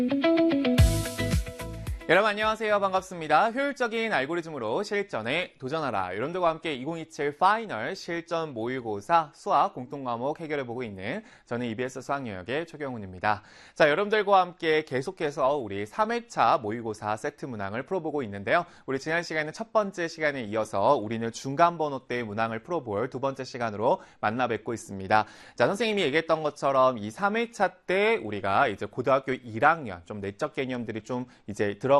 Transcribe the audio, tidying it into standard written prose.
여러분 안녕하세요. 반갑습니다. 효율적인 알고리즘으로 실전에 도전하라. 여러분들과 함께 2027 파이널 실전 모의고사 수학 공통과목 해결해보고 있는 저는 EBS 수학영역의 최경훈입니다. 자, 여러분들과 함께 계속해서 우리 3회차 모의고사 세트 문항을 풀어보고 있는데요. 우리 지난 시간에 첫 번째 시간에 이어서 우리는 중간 번호대의 문항을 풀어볼 두 번째 시간으로 만나 뵙고 있습니다. 자, 선생님이 얘기했던 것처럼 이 3회차 때 우리가 이제 고등학교 1학년 좀 내적 개념들이 좀 이제 들어가